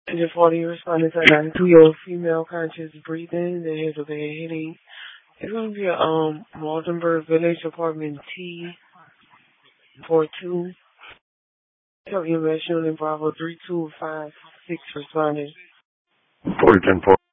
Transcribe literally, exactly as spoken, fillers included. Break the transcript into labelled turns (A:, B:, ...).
A: And just while you responding to that, to your female conscious breathing and has a bad headache, it's going to be a um, Waldenburg Village apartment T four two. Tell you National and Bravo three two five six responding.
B: four ten four.